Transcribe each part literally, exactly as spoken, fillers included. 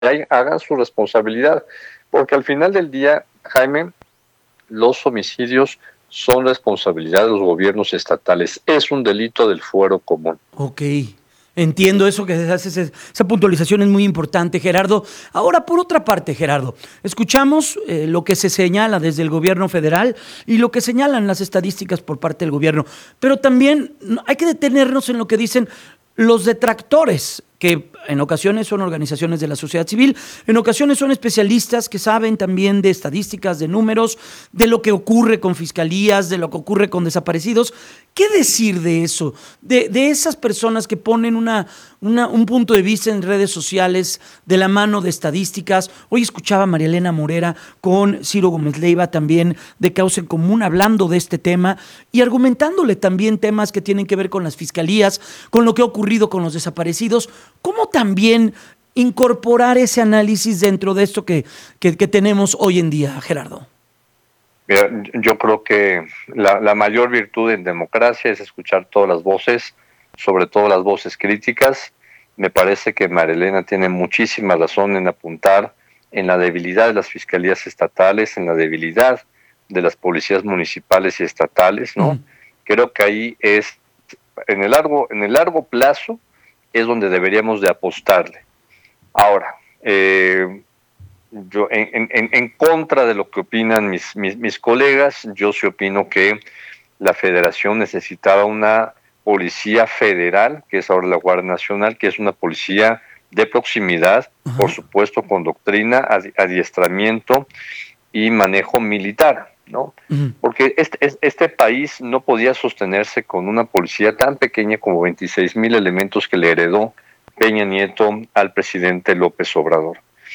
hagan su responsabilidad, porque al final del día, Jaime, los homicidios son responsabilidad de los gobiernos estatales. Es un delito del fuero común. Ok, entiendo eso que haces, esa puntualización es muy importante, Gerardo. Ahora, por otra parte, Gerardo, escuchamos eh, lo que se señala desde el gobierno federal y lo que señalan las estadísticas por parte del gobierno, pero también hay que detenernos en lo que dicen los detractores, que en ocasiones son organizaciones de la sociedad civil, en ocasiones son especialistas que saben también de estadísticas, de números, de lo que ocurre con fiscalías, de lo que ocurre con desaparecidos. ¿Qué decir de eso? De, de esas personas que ponen una, una, un punto de vista en redes sociales de la mano de estadísticas. Hoy escuchaba a María Elena Morera con Ciro Gómez Leiva también de Causa en Común hablando de este tema y argumentándole también temas que tienen que ver con las fiscalías, con lo que ha ocurrido con los desaparecidos. ¿Cómo también incorporar ese análisis dentro de esto que, que, que tenemos hoy en día, Gerardo? Mira, yo creo que la, la mayor virtud en democracia es escuchar todas las voces, sobre todo las voces críticas. Me parece que María Elena tiene muchísima razón en apuntar en la debilidad de las fiscalías estatales, en la debilidad de las policías municipales y estatales, ¿no? Mm. Creo que ahí es, en el largo, en el largo plazo, es donde deberíamos de apostarle. Ahora, eh, yo en, en, en contra de lo que opinan mis, mis, mis colegas, yo sí opino que la federación necesitaba una policía federal, que es ahora la Guardia Nacional, que es una policía de proximidad, uh-huh. por supuesto con doctrina, adiestramiento y manejo militar, ¿no? Uh-huh. Porque este, este país no podía sostenerse con una policía tan pequeña como veintiséis mil elementos que le heredó Peña Nieto al presidente López Obrador.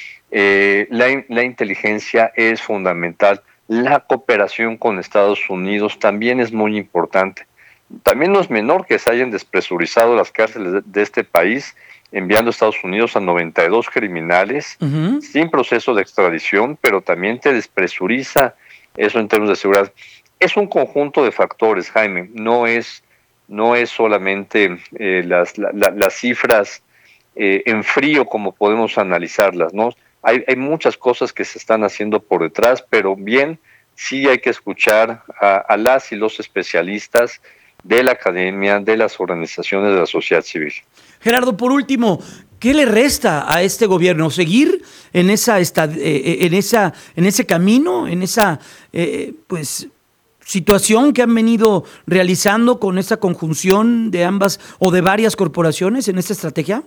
Eh, la, la inteligencia es fundamental, la cooperación con Estados Unidos también es muy importante. También no es menor que se hayan despresurizado las cárceles de, de este país, enviando a Estados Unidos a noventa y dos criminales uh-huh. sin proceso de extradición, pero también te despresuriza eso en términos de seguridad. Es un conjunto de factores, Jaime, no es, no es solamente eh, las, la, la, las cifras eh, en frío como podemos analizarlas, ¿no? Hay, hay muchas cosas que se están haciendo por detrás, pero bien, sí hay que escuchar a, a las y los especialistas de la academia, de las organizaciones de la sociedad civil. Gerardo, por último, ¿qué le resta a este gobierno? ¿Seguir en esa, en esa, en ese camino, en esa eh, pues, situación que han venido realizando con esta conjunción de ambas o de varias corporaciones en esta estrategia?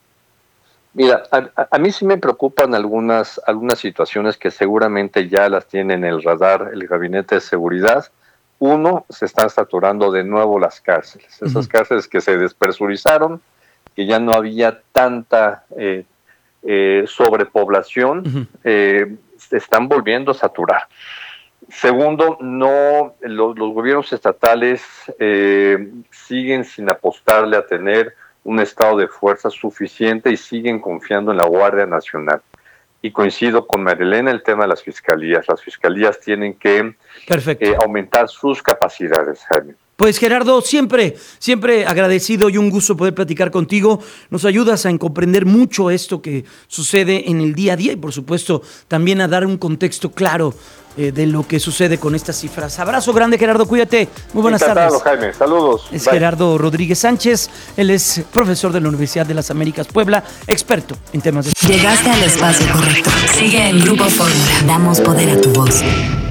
Mira, a, a mí sí me preocupan algunas, algunas situaciones que seguramente ya las tiene en el radar el Gabinete de Seguridad. Uno, se están saturando de nuevo las cárceles, esas uh-huh. cárceles que se despresurizaron, que ya no había tanta eh, eh, sobrepoblación, uh-huh. eh, se están volviendo a saturar. Segundo, no los, los gobiernos estatales eh, siguen sin apostarle a tener un estado de fuerza suficiente y siguen confiando en la Guardia Nacional. Y coincido con María Elena el tema de las fiscalías. Las fiscalías tienen que eh, aumentar sus capacidades, Jaime. Pues Gerardo, siempre, siempre agradecido y un gusto poder platicar contigo. Nos ayudas a comprender mucho esto que sucede en el día a día y por supuesto también a dar un contexto claro eh, de lo que sucede con estas cifras. Abrazo grande, Gerardo, cuídate. Muy buenas Encantado, tardes. Jaime, saludos. Es Bye. Gerardo Rodríguez Sánchez, él es profesor de la Universidad de las Américas Puebla, experto en temas de... Llegaste al espacio correcto. Sigue en Grupo Fórmula. Damos poder a tu voz.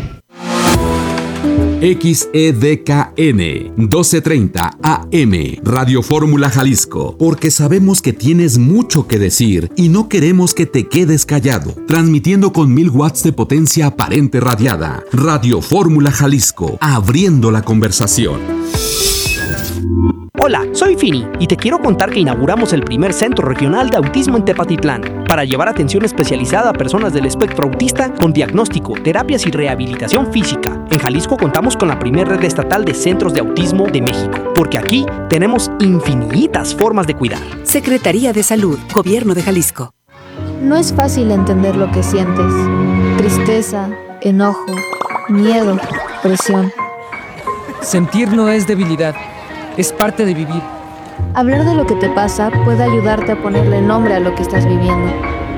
X E D K N doce treinta A M Radio Fórmula Jalisco, porque sabemos que tienes mucho que decir y no queremos que te quedes callado. Transmitiendo con mil watts de potencia aparente radiada. Radio Fórmula Jalisco, abriendo la conversación. Hola, soy Fini y te quiero contar que inauguramos el primer centro regional de autismo en Tepatitlán para llevar atención especializada a personas del espectro autista con diagnóstico, terapias y rehabilitación física. En Jalisco contamos con la primera red estatal de centros de autismo de México, porque aquí tenemos infinitas formas de cuidar. Secretaría de Salud, Gobierno de Jalisco. No es fácil entender lo que sientes. Tristeza, enojo, miedo, presión. Sentir no es debilidad. Es parte de vivir. Hablar de lo que te pasa puede ayudarte a ponerle nombre a lo que estás viviendo.